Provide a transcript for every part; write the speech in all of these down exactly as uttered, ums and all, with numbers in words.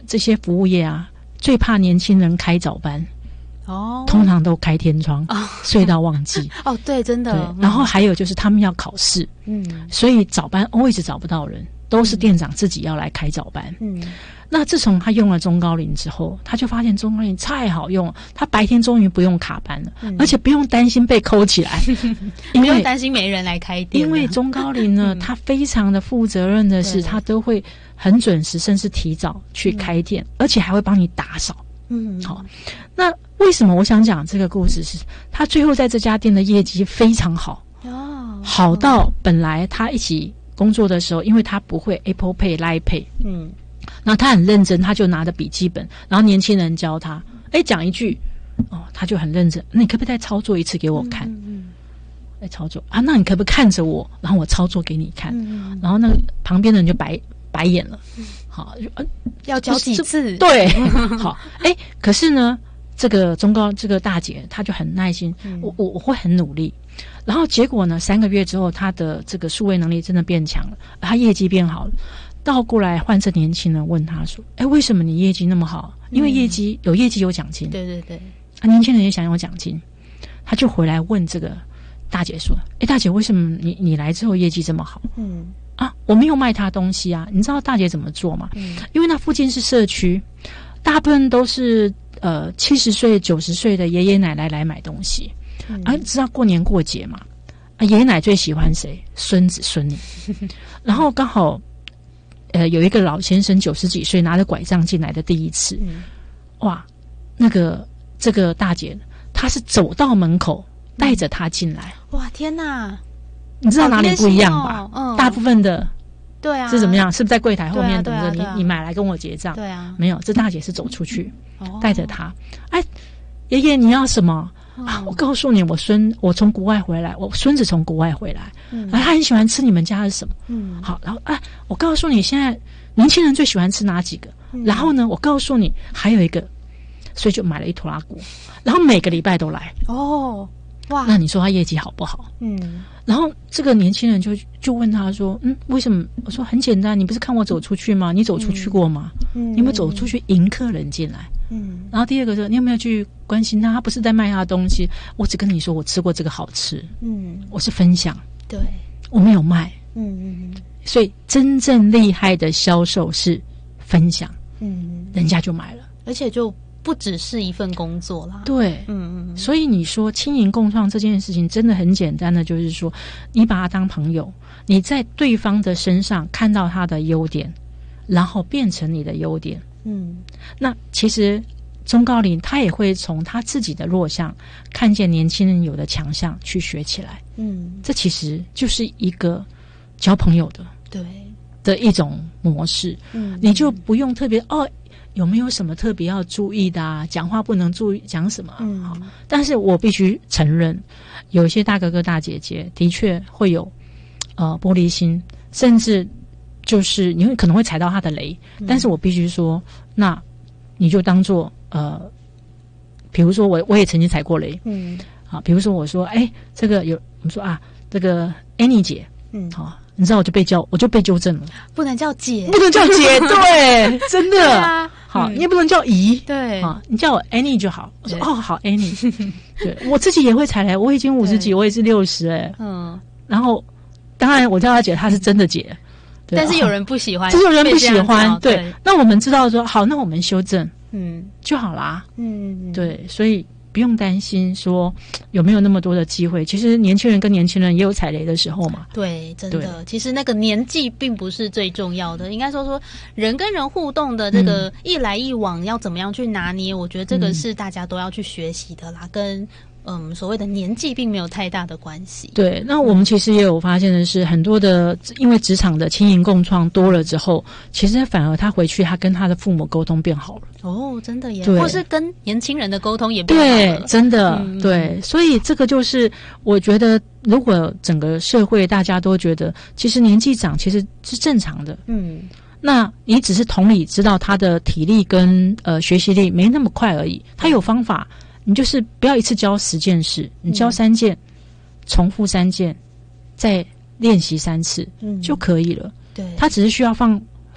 这些服务业啊，最怕年轻人开早班。 哦， 通常都开天窗，哦、睡到忘记。 哦，对，真的。 对，然后还有就是他们要考试，嗯，所以早班 always 找不到人，都是店长自己要来开早班。嗯，那自从他用了中高龄之后，他就发现中高龄太好用了，他白天终于不用卡班了，嗯、而且不用担心被扣起来， 不用担心没人来开店。 因为中高龄呢，他非常的负责任的是，他都会很准时，甚至提早去开店，嗯、而且还会帮你打扫。嗯，好，那为什么我想讲这个故事是，他最后在这家店的业绩非常好哦，好到本来他一起工作的时候，因为他不会 Apple Pay、Line Pay， 嗯，然后他很认真，他就拿着笔记本，然后年轻人教他，哎，讲一句，哦，他就很认真，那你可不可以再操作一次给我看？嗯嗯，再操作啊，那你可不可以看着我，然后我操作给你看？嗯嗯，然后那个旁边的人就白白眼了。嗯好，呃， 要教几次？ 对，好，哎，可是呢，这个中高这个大姐她就很耐心，嗯、我我我会很努力，然后结果呢，三个月之后，她的这个数位能力真的变强了，她业绩变好了。倒过来换这年轻人问她说：“哎，为什么你业绩那么好？因为业绩、嗯、有业绩有奖金。” 对对对， 啊，年轻人也想有奖金，他就回来问这个大姐说：“哎，大姐，为什么你你来之后业绩这么好？”嗯。啊，我没有卖他东西啊！你知道大姐怎么做吗？嗯，因为那附近是社区，大部分都是呃七十岁、九十岁的爷爷奶奶来买东西。嗯、啊，知道过年过节嘛？啊，爷爷奶奶最喜欢谁？孙子孙女。然后刚好，呃，有一个老先生九十几岁，拿着拐杖进来的第一次，嗯、哇，那个这个大姐，她是走到门口带着他进来。 哇，天哪！ 你知道哪里不一样吧？ 哦嗯、 大部分的对啊是怎么样？是不是在柜台后面等着你？ 对啊对啊对啊、 你买来跟我结账？ 对啊， 没有，这大姐是走出去，带着他。哎，爷爷你要什么、哦、啊？我告诉你，我孙我从国外回来，我孙子从国外回来，嗯，啊、他很喜欢吃你们家的什么？嗯，好，然后哎，我告诉你，现在年轻人最喜欢吃哪几个？嗯、然后呢，我告诉你还有一个，所以就买了一拖拉骨，然后每个礼拜都来。 哦。哇， 那你说他业绩好不好？嗯，然后这个年轻人就就问他说：“嗯，为什么？”我说：“很简单，你不是看我走出去吗？你走出去过吗？嗯，你有没有走出去迎客人进来？嗯，然后第二个说，你有没有去关心他？他不是在卖他的东西，我只跟你说我吃过这个好吃，嗯，我是分享， 对， 我没有卖， 嗯嗯， 所以真正厉害的销售是分享，嗯，人家就买了， 而且就。不只是一份工作啦， 对，嗯嗯，所以你说轻盈共创这件事情真的很简单的，就是说你把他当朋友，你在对方的身上看到他的优点，然后变成你的优点，嗯，那其实中高龄他也会从他自己的弱项看见年轻人有的强项去学起来，嗯，这其实就是一个交朋友的对的一种模式，嗯，你就不用特别哦。有没有什么特别要注意的啊？讲话不能注意讲什么？嗯，好。但是我必须承认，有一些大哥哥大姐姐的确会有呃玻璃心，甚至就是你会可能会踩到他的雷。嗯、但是我必须说，那你就当做呃，比如说我我也曾经踩过雷，嗯，好，比如说我说，哎，这个有我们说啊，这个 Annie 姐，嗯，好。你知道我就被叫，我就被纠正了， 不能叫姐， 不能叫姐，对，真的， 对啊， 好，嗯、你也不能叫姨， 对， 啊，你叫我 Annie 就好。我说哦，好 Annie， 对我自己也会踩雷，我已经五十几，我也是六十，哎，嗯，然后当然我叫她姐，她是真的姐， 但是有人不喜欢， 就是有人不喜欢，对，对那我们知道说好，那我们修正，嗯，就好啦，嗯，对，所以。不用担心说有没有那么多的机会，其实年轻人跟年轻人也有踩雷的时候嘛。 对，真的，其实那个年纪并不是最重要的，应该说说人跟人互动的这个一来一往要怎么样去拿捏，嗯、我觉得这个是大家都要去学习的啦，跟。嗯，所谓的年纪并没有太大的关系。 对，那我们其实也有发现的是，很多的因为职场的轻盈共创多了之后，其实反而他回去他跟他的父母沟通变好了。 哦，真的耶！或是跟年轻人的沟通也变好了。 对，真的、嗯、对，所以这个就是我觉得，如果整个社会大家都觉得，其实年纪长其实是正常的。嗯。那你只是同理知道他的体力跟呃学习力没那么快而已，他有方法。你就是不要一次教十件事，你教三件，嗯、重复三件，再练习三次，嗯、就可以了。 对， 他只是需要放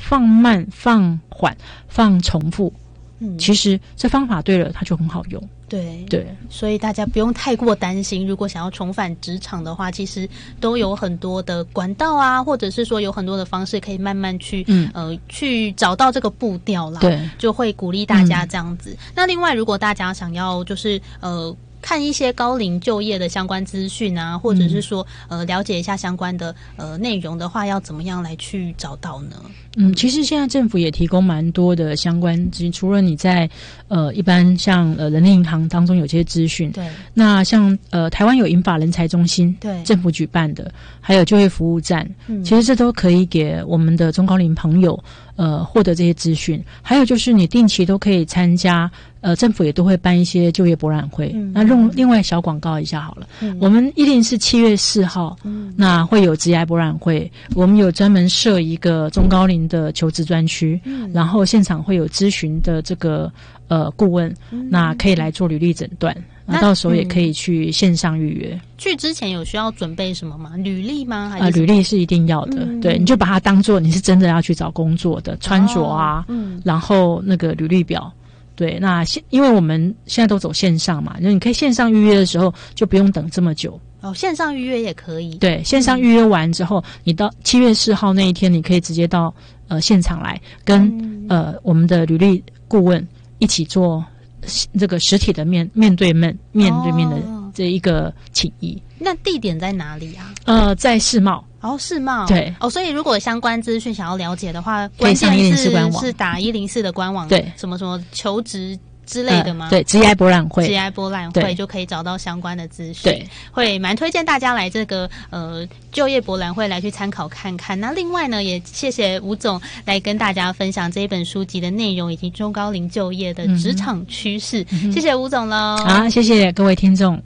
放慢、放缓、放重复。 嗯， 其实这方法对了，它就很好用。 对对，所以大家不用太过担心，如果想要重返职场的话，其实都有很多的管道啊，或者是说有很多的方式可以慢慢去、嗯、呃去找到这个步调啦。 对， 就会鼓励大家这样子。嗯、那另外，如果大家想要就是呃。看一些高龄就业的相关资讯啊，或者是说呃了解一下相关的呃内容的话，要怎么样来去找到呢？ 嗯，其实现在政府也提供蛮多的相关资讯，除了你在呃一般像呃人力银行当中有些资讯， 对， 那像呃台湾有银发人才中心， 对， 政府举办的，还有就业服务站，嗯，其实这都可以给我们的中高龄朋友呃获得这些资讯。还有就是你定期都可以参加。呃，政府也都会办一些就业博览会。嗯、那用另外小广告一下好了。嗯、我们一定是七月四号，嗯、那会有职涯博览会。我们有专门设一个中高龄的求职专区，嗯、然后现场会有咨询的这个呃顾问，嗯、那可以来做履历诊断。那到时候也可以去线上预约。 去之前有需要准备什么吗？履历吗？还是啊、呃，履历是一定要的。嗯、对，你就把它当做你是真的要去找工作的穿着啊，哦嗯、然后那个履历表。对，那现因为我们现在都走线上嘛，就你可以线上预约的时候就不用等这么久。 哦，线上预约也可以。 对，线上预约完之后，嗯、你到七月四号那一天，你可以直接到呃现场来跟、嗯、呃我们的履历顾问一起做这个实体的面面对面面对面的这一个请益。 那地点在哪里啊？ 呃，在世贸。 哦，世贸。 对。 哦，所以如果相关资讯想要了解的话， 可以上一零四官网， 是打一零四的官网， 对， 什么什么求职之类的吗？ 呃、对，职涯博览会， 职涯博览会就可以找到相关的资讯。对，会蛮推荐大家来这个呃就业博览会来去参考看看。那另外呢，也谢谢吴总来跟大家分享这一本书籍的内容以及中高龄就业的职场趋势。嗯、谢谢吴总喽。 好，谢谢各位听众。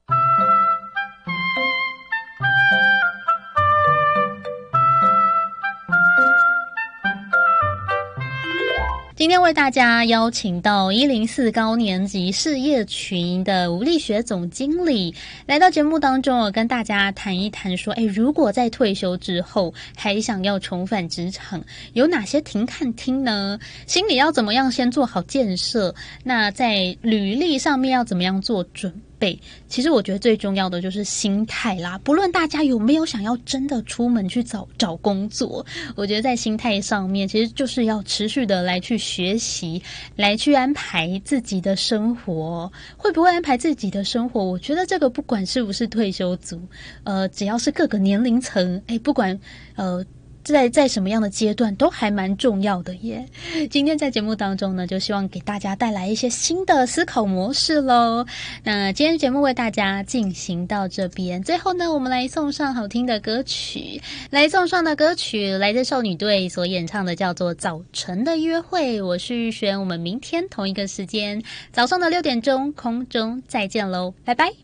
今天为大家邀请到一零四高年级事业群的吴丽雪总经理来到节目当中，我跟大家谈一谈说，哎，如果在退休之后还想要重返职场，有哪些停看听呢？心里要怎么样先做好建设？那在履历上面要怎么样做准备？其实我觉得最重要的就是心态啦，不论大家有没有想要真的出门去找找工作，我觉得在心态上面其实就是要持续的来去学习，来去安排自己的生活。会不会安排自己的生活，我觉得这个不管是不是退休族，呃，只要是各个年龄层，哎，不管呃在在什么样的阶段都还蛮重要的耶。今天在节目当中呢，就希望给大家带来一些新的思考模式咯。那今天节目为大家进行到这边，最后呢，我们来送上好听的歌曲，来送上的歌曲来自少女队所演唱的叫做《早晨的约会》。我是玉璇，我们明天同一个时间早上的六点钟空中再见咯，拜拜。